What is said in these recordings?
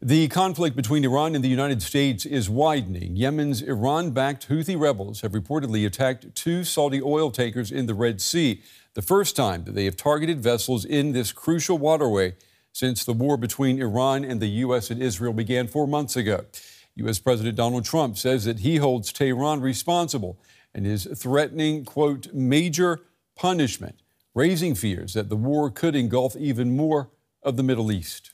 The conflict between Iran and the United States is widening. Yemen's Iran-backed Houthi rebels have reportedly attacked 2 Saudi oil tankers in the Red Sea, the first time that they have targeted vessels in this crucial waterway since the war between Iran and the U.S. and Israel began 4 months ago. U.S. President Donald Trump says that he holds Tehran responsible and is threatening, quote, major punishment, raising fears that the war could engulf even more of the Middle East.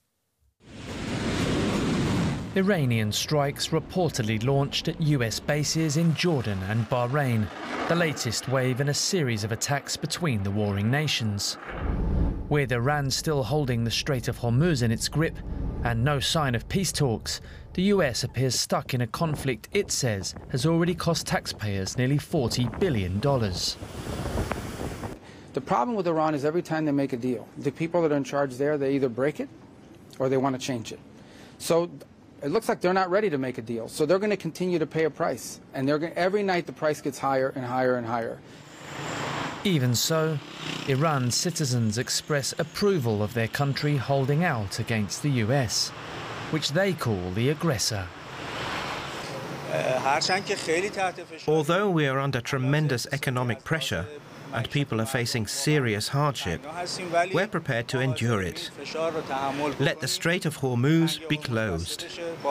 Iranian strikes reportedly launched at US bases in Jordan and Bahrain, the latest wave in a series of attacks between the warring nations. With Iran still holding the Strait of Hormuz in its grip and no sign of peace talks, the US appears stuck in a conflict it says has already cost taxpayers nearly $40 billion. The problem with Iran is every time they make a deal, the people that are in charge there, they either break it or they want to change it. So it looks like they're not ready to make a deal. So they're going to continue to pay a price. And every night the price gets higher and higher and higher. Even so, Iran's citizens express approval of their country holding out against the US, which they call the aggressor. Although we are under tremendous economic pressure and people are facing serious hardship, we're prepared to endure it. Let the Strait of Hormuz be closed.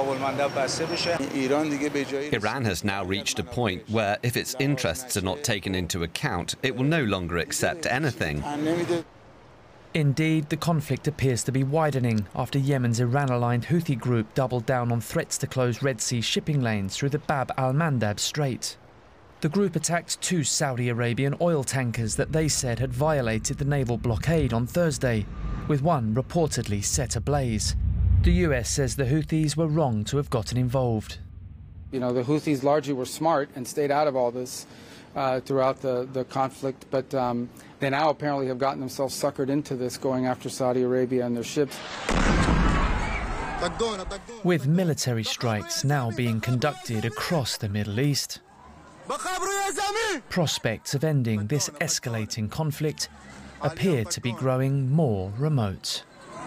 Iran has now reached a point where, if its interests are not taken into account, it will no longer accept anything. Indeed, the conflict appears to be widening after Yemen's Iran-aligned Houthi group doubled down on threats to close Red Sea shipping lanes through the Bab al-Mandab Strait. The group attacked 2 Saudi Arabian oil tankers that they said had violated the naval blockade on Thursday, with one reportedly set ablaze. The US says the Houthis were wrong to have gotten involved. You know, the Houthis largely were smart and stayed out of all this throughout the conflict, but they now apparently have gotten themselves suckered into this, going after Saudi Arabia and their ships. With military strikes now being conducted across the Middle East, prospects of ending this escalating conflict appear to be growing more remote.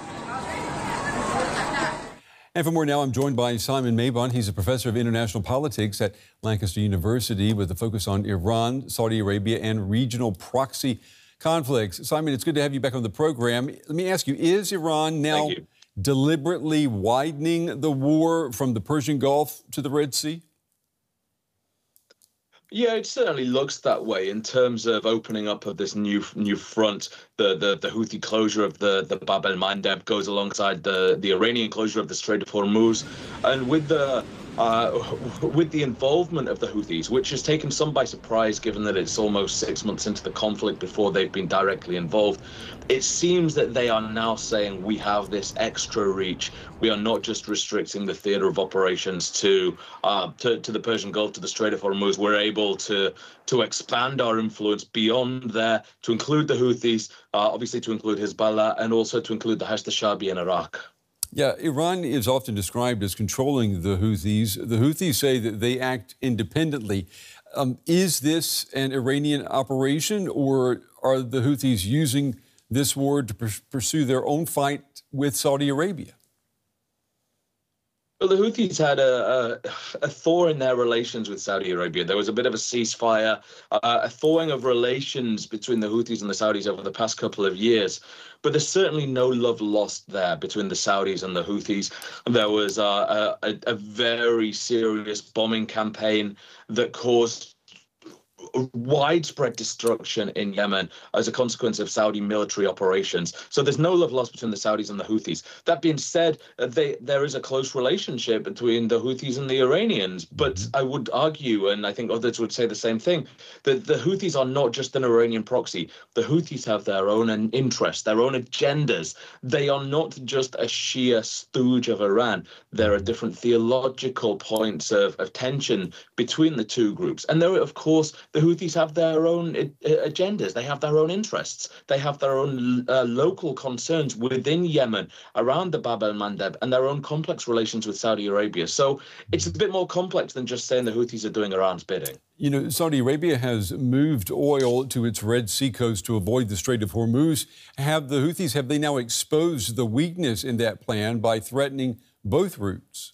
And for more now, I'm joined by Simon Mabon. He's a professor of international politics at Lancaster University with a focus on Iran, Saudi Arabia, and regional proxy conflicts. Simon, it's good to have you back on the program. Let me ask you, is Iran now deliberately widening the war from the Persian Gulf to the Red Sea? Yeah, it certainly looks that way in terms of opening up of this new front. The Houthi closure of the Bab el-Mandeb goes alongside the Iranian closure of the Strait of Hormuz, and with the involvement of the Houthis, which has taken some by surprise given that it's almost 6 months into the conflict before they've been directly involved, it seems that they are now saying we have this extra reach. We are not just restricting the theater of operations to the Persian Gulf, to the Strait of Hormuz. We're able to expand our influence beyond there, to include the Houthis, obviously to include Hezbollah, and also to include the Hashd al-Sha'bi in Iraq. Yeah, Iran is often described as controlling the Houthis. The Houthis say that they act independently. Is this an Iranian operation, or are the Houthis using this war to pursue their own fight with Saudi Arabia? Well, the Houthis had a thaw in their relations with Saudi Arabia. There was a bit of a ceasefire, a thawing of relations between the Houthis and the Saudis over the past couple of years. But there's certainly no love lost there between the Saudis and the Houthis. There was a very serious bombing campaign that caused widespread destruction in Yemen as a consequence of Saudi military operations. So there's no love lost between the Saudis and the Houthis. That being said, there is a close relationship between the Houthis and the Iranians. But I would argue, and I think others would say the same thing, that the Houthis are not just an Iranian proxy. The Houthis have their own interests, their own agendas. They are not just a Shia stooge of Iran. There are different theological points of tension between the two groups. And there are, of course, the Houthis have their own agendas. They have their own interests. They have their own local concerns within Yemen around the Bab el-Mandeb and their own complex relations with Saudi Arabia. So it's a bit more complex than just saying the Houthis are doing Iran's bidding. You know, Saudi Arabia has moved oil to its Red Sea coast to avoid the Strait of Hormuz. Have the Houthis, have they now exposed the weakness in that plan by threatening both routes?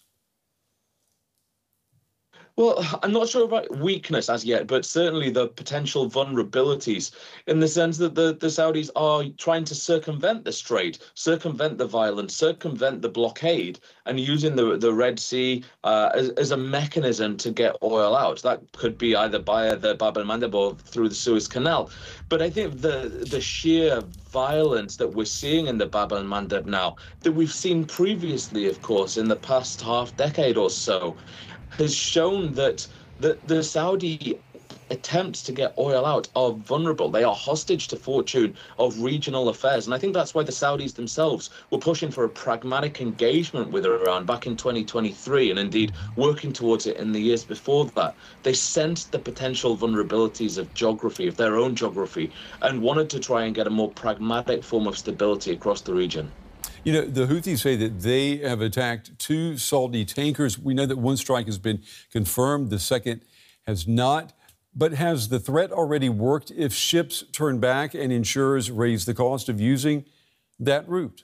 Well, I'm not sure about weakness as yet, but certainly the potential vulnerabilities in the sense that the Saudis are trying to circumvent the strait, circumvent the violence, circumvent the blockade, and using the Red Sea as a mechanism to get oil out. That could be either via the Bab el-Mandeb or through the Suez Canal. But I think the sheer violence that we're seeing in the Bab el-Mandeb now, that we've seen previously, of course, in the past half decade or so, has shown that the Saudi attempts to get oil out are vulnerable. They are hostage to fortune of regional affairs. And I think that's why the Saudis themselves were pushing for a pragmatic engagement with Iran back in 2023, and indeed working towards it in the years before that. They sensed the potential vulnerabilities of geography, of their own geography, and wanted to try and get a more pragmatic form of stability across the region. You know, the Houthis say that they have attacked 2 Saudi tankers. We know that one strike has been confirmed, the second has not. But has the threat already worked if ships turn back and insurers raise the cost of using that route?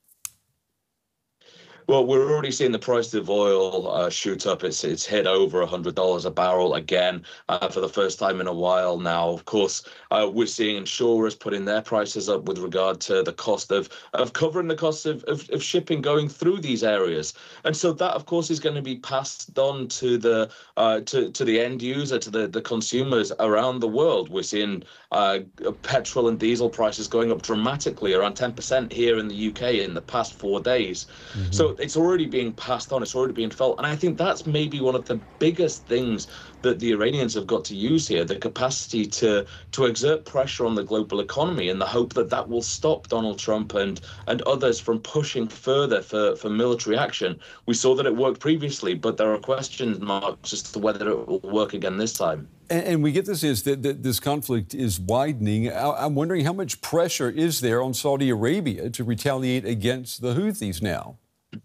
Well, we're already seeing the price of oil shoot up. It's hit over $100 a barrel again for the first time in a while now. Of course, we're seeing insurers putting their prices up with regard to the cost of covering the costs of shipping going through these areas. And so that, of course, is going to be passed on to the to the end user, to the consumers around the world. We're seeing petrol and diesel prices going up dramatically, around 10% here in the UK in the past 4 days. Mm-hmm. So it's already being passed on, it's already being felt. And I think that's maybe one of the biggest things that the Iranians have got to use here, the capacity to exert pressure on the global economy in the hope that that will stop Donald Trump and others from pushing further for military action. We saw that it worked previously, but there are question marks as to whether it will work again this time. And we get the sense that this conflict is widening. I'm wondering how much pressure is there on Saudi Arabia to retaliate against the Houthis now?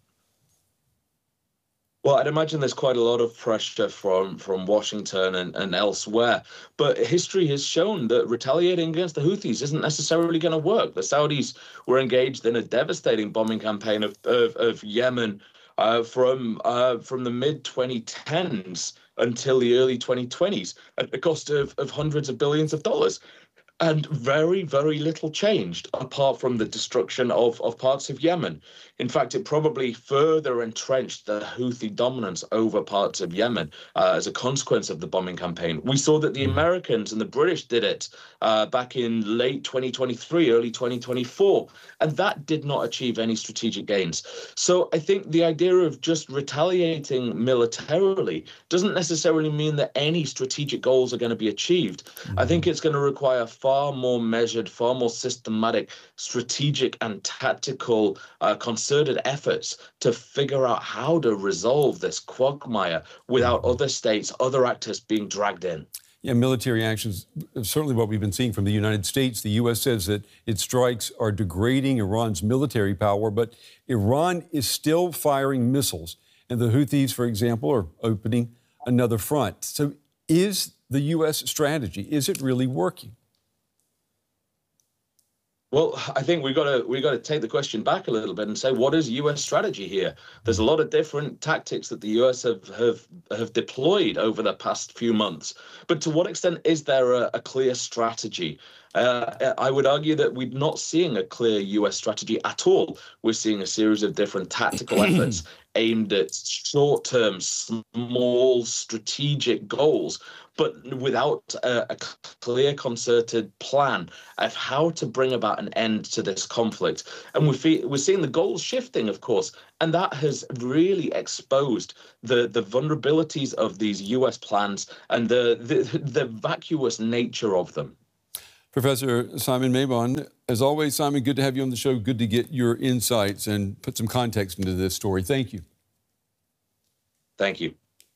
Well, I'd imagine there's quite a lot of pressure from Washington and elsewhere. But history has shown that retaliating against the Houthis isn't necessarily going to work. The Saudis were engaged in a devastating bombing campaign of Yemen from the mid-2010s until the early 2020s at the cost of hundreds of billions of dollars. And very, very little changed apart from the destruction of parts of Yemen. In fact, it probably further entrenched the Houthi dominance over parts of Yemen as a consequence of the bombing campaign. We saw that the Americans and the British did it back in late 2023, early 2024, and that did not achieve any strategic gains. So I think the idea of just retaliating militarily doesn't necessarily mean that any strategic goals are going to be achieved. I think it's going to require far more measured, far more systematic, strategic and tactical concerted efforts to figure out how to resolve this quagmire without other states, other actors being dragged in. Yeah, military actions, certainly what we've been seeing from the United States. The U.S. says that its strikes are degrading Iran's military power, but Iran is still firing missiles. And the Houthis, for example, are opening another front. So is the U.S. strategy, is it really working? Well, I think we've got to take the question back a little bit and say, what is U.S. strategy here? There's a lot of different tactics that the U.S. have deployed over the past few months. But to what extent is there a clear strategy? I would argue that we're not seeing a clear U.S. strategy at all. We're seeing a series of different tactical efforts aimed at short-term, small, strategic goals, but without a clear, concerted plan of how to bring about an end to this conflict. And we're seeing the goals shifting, of course, and that has really exposed the vulnerabilities of these U.S. plans and the vacuous nature of them. Professor Simon Mabon, as always, Simon, good to have you on the show. Good to get your insights and put some context into this story. Thank you. Thank you.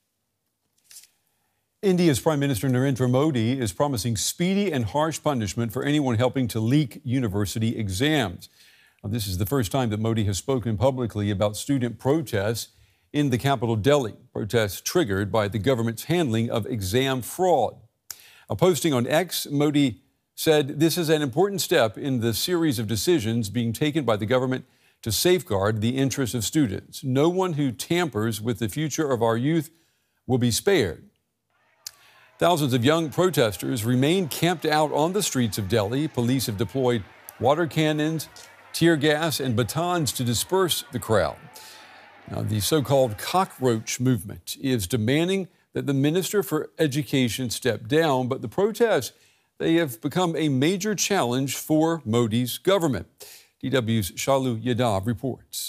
India's Prime Minister Narendra Modi is promising speedy and harsh punishment for anyone helping to leak university exams. Now, this is the first time that Modi has spoken publicly about student protests in the capital, Delhi, protests triggered by the government's handling of exam fraud. A posting on X, Modi said this is an important step in the series of decisions being taken by the government to safeguard the interests of students. No one who tampers with the future of our youth will be spared. Thousands of young protesters remain camped out on the streets of Delhi. Police have deployed water cannons, tear gas, and batons to disperse the crowd. Now, the so-called cockroach movement is demanding that the Minister for Education step down, but the protests, they have become a major challenge for Modi's government. DW's Shalu Yadav reports.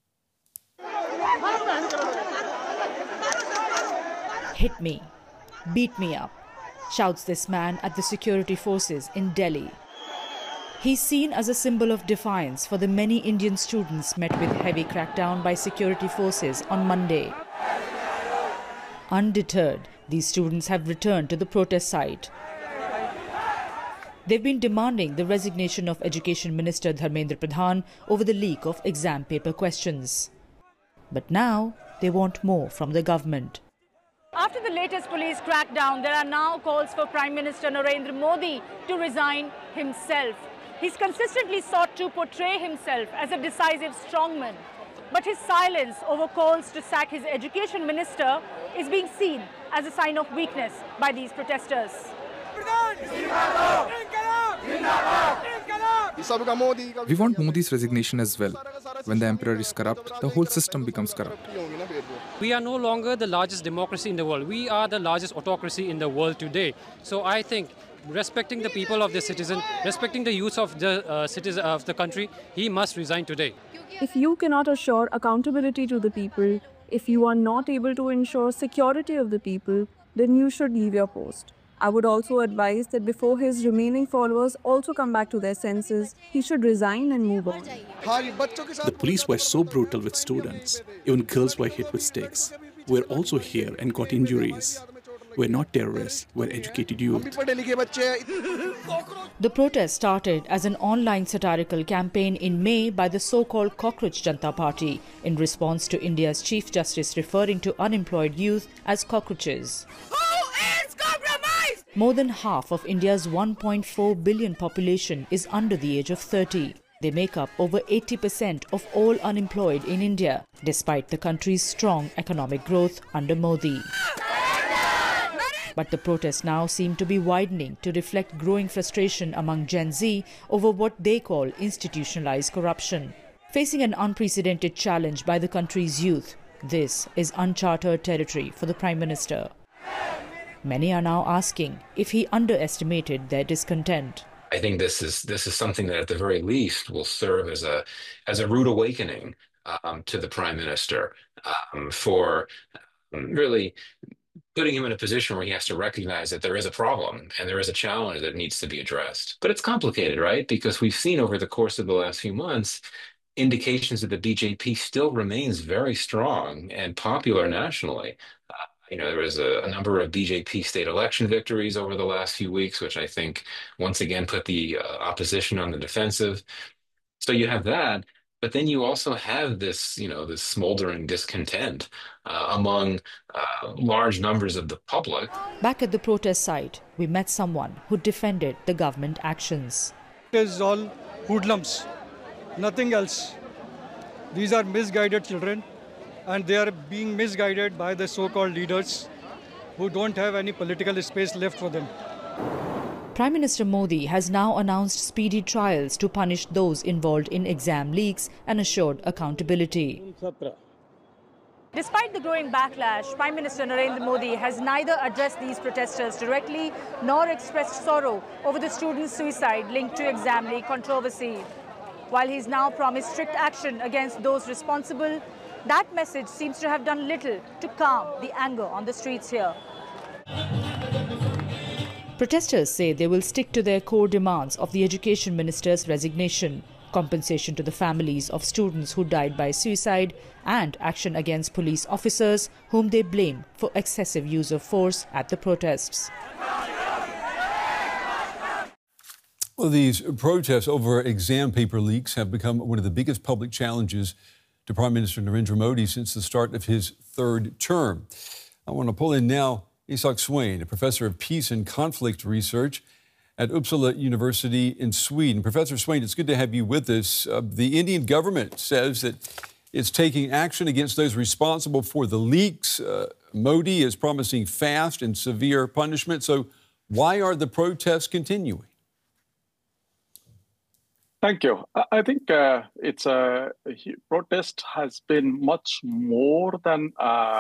Hit me, beat me up, shouts this man at the security forces in Delhi. He's seen as a symbol of defiance for the many Indian students met with heavy crackdown by security forces on Monday. Undeterred, these students have returned to the protest site. They've been demanding the resignation of Education Minister Dharmendra Pradhan over the leak of exam paper questions. But now they want more from the government. After the latest police crackdown, there are now calls for Prime Minister Narendra Modi to resign himself. He's consistently sought to portray himself as a decisive strongman. But his silence over calls to sack his education minister is being seen as a sign of weakness by these protesters. We want Modi's resignation as well. When the emperor is corrupt, the whole system becomes corrupt. We are no longer the largest democracy in the world. We are the largest autocracy in the world today. So I think respecting the people of the citizen, respecting the youth of the citizen of the country, he must resign today. If you cannot assure accountability to the people, if you are not able to ensure security of the people, then you should leave your post. I would also advise that before his remaining followers also come back to their senses, he should resign and move on. The police were so brutal with students. Even girls were hit with sticks. We're also here and got injuries. We're not terrorists, we're educated youth. The protest started as an online satirical campaign in May by the so-called Cockroach Janata Party in response to India's Chief Justice referring to unemployed youth as cockroaches. More than half of India's 1.4 billion population is under the age of 30. They make up over 80% of all unemployed in India, despite the country's strong economic growth under Modi. But the protests now seem to be widening to reflect growing frustration among Gen Z over what they call institutionalized corruption. Facing an unprecedented challenge by the country's youth, this is uncharted territory for the Prime Minister. Many are now asking if he underestimated their discontent. I think this is something that at the very least will serve as a rude awakening to the Prime Minister for really putting him in a position where he has to recognize that there is a problem and there is a challenge that needs to be addressed. But it's complicated, right? Because we've seen over the course of the last few months indications that the BJP still remains very strong and popular nationally. There was a number of BJP state election victories over the last few weeks, which I think once again put the opposition on the defensive. So you have that, but then you also have this, this smoldering discontent among large numbers of the public. Back at the protest site, we met someone who defended the government actions. It is all hoodlums, nothing else. These are misguided children. And they are being misguided by the so-called leaders who don't have any political space left for them. Prime Minister Modi has now announced speedy trials to punish those involved in exam leaks and assured accountability. Despite the growing backlash, Prime Minister Narendra Modi has neither addressed these protesters directly nor expressed sorrow over the students' suicide linked to exam leak controversy. While he's now promised strict action against those responsible, that message seems to have done little to calm the anger on the streets here. Protesters say they will stick to their core demands of the Education Minister's resignation, compensation to the families of students who died by suicide, and action against police officers whom they blame for excessive use of force at the protests. Well, these protests over exam paper leaks have become one of the biggest public challenges to Prime Minister Narendra Modi since the start of his third term. I want to pull in now Isak Swain, a professor of peace and conflict research at Uppsala University in Sweden. Professor Swain, it's good to have you with us. The Indian government says that it's taking action against those responsible for the leaks. Modi is promising fast and severe punishment. So why are the protests continuing? Thank you. I think protest has been much more than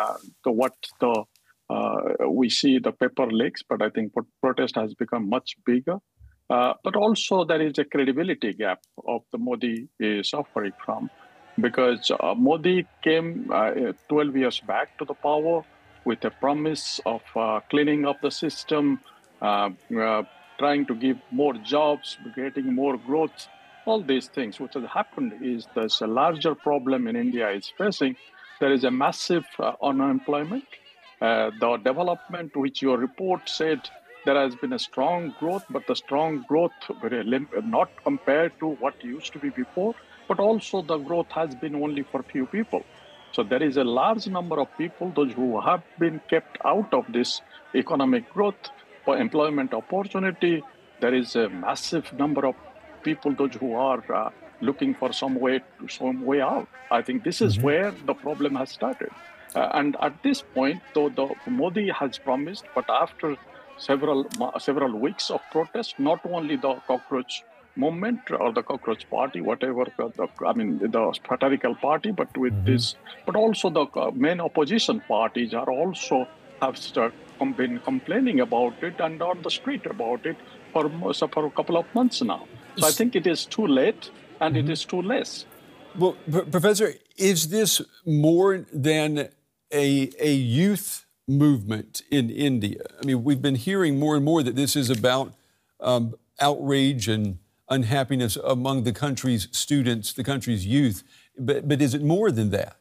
we see the paper leaks, but I think protest has become much bigger. But also there is a credibility gap of the Modi is suffering from, because Modi came 12 years back to the power with a promise of cleaning up the system, trying to give more jobs, creating more growth. All these things, which has happened is there's a larger problem in India is facing. There is a massive unemployment. The development which your report said there has been a strong growth, but the strong growth not compared to what used to be before, but also the growth has been only for few people. So there is a large number of people, those who have been kept out of this economic growth for employment opportunity. There is a massive number of people, those who are looking for some way out. I think this is where the problem has started. And at this point, though, the Modi has promised, but after several weeks of protest, not only the cockroach movement or the cockroach party, whatever, the satirical party, but with this, but also the main opposition parties are also have been complaining about it and on the street about it for a couple of months now. So I think it is too late and it is too less. Well, Professor, is this more than a youth movement in India? I mean, we've been hearing more and more that this is about outrage and unhappiness among the country's students, the country's youth. But is it more than that?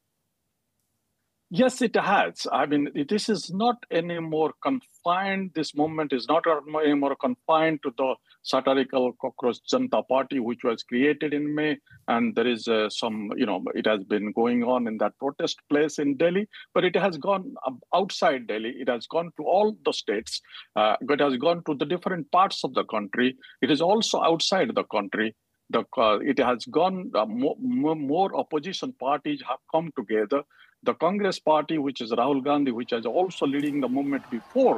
Yes, it has. I mean, this is not anymore confined. This movement is not anymore confined to the satirical Cockroach Janata Party, which was created in May. And there is it has been going on in that protest place in Delhi, but it has gone outside Delhi. It has gone to all the states. It has gone to the different parts of the country. It is also outside the country. It has gone, more opposition parties have come together. The Congress party, which is Rahul Gandhi, which is also leading the movement before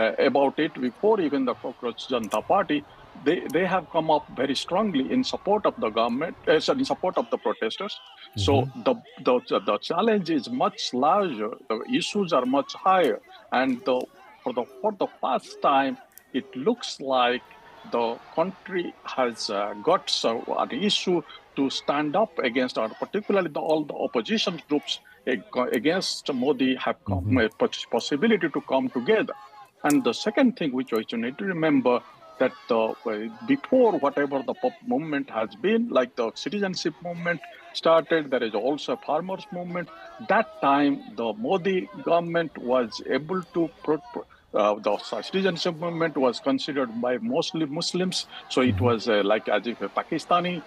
even the Cockroach Janata Party, they have come up very strongly in support of the government, in support of the protesters. So the challenge is much larger. The issues are much higher, and for the first time, it looks like the country has got an issue to stand up against, or particularly all the opposition groups against Modi have a possibility to come together. And the second thing which you need to remember, that before whatever the movement has been, like the citizenship movement started, there is also a farmers movement. That time, the Modi government was able to the citizenship movement was considered by mostly Muslims, so it was like as if a Pakistani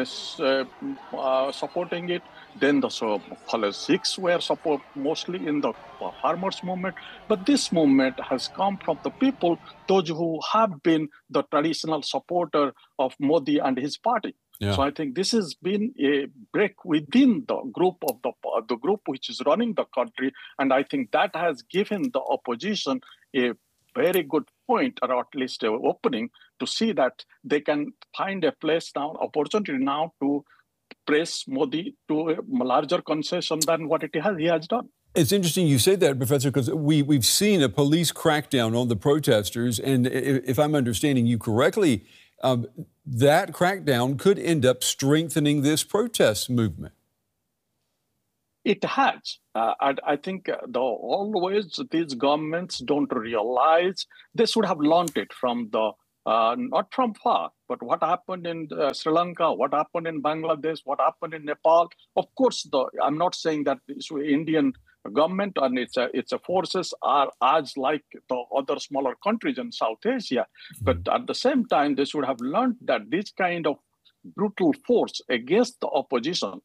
supporting it. Then the Sikhs were support mostly in the farmers movement. But this movement has come from the people, those who have been the traditional supporter of Modi and his party. Yeah. So I think this has been a break within the group of the group which is running the country, and I think that has given the opposition a very good point, or at least an opening, to see that they can find a place now, opportunity now to press Modi to a larger concession than what he has done. It's interesting you say that, Professor, because we've seen a police crackdown on the protesters, and if I'm understanding you correctly, that crackdown could end up strengthening this protest movement. It has. I think always these governments don't realize they should have learned it from not from far, but what happened in Sri Lanka, what happened in Bangladesh, what happened in Nepal. Of course, I'm not saying that the Indian government and its forces are as like the other smaller countries in South Asia, but at the same time, they should have learned that this kind of brutal force against the opposition